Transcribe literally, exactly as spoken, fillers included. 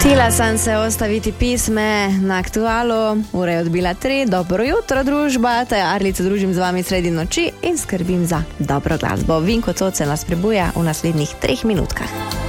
Htela sam se ostaviti pisme na aktualu, ura je odbila tri, dobro jutro družba, te Arlico družim z vami sredi noči in skrbim za dobro glasbo. Vinko Coce nas prebuja v naslednjih treh minutkah.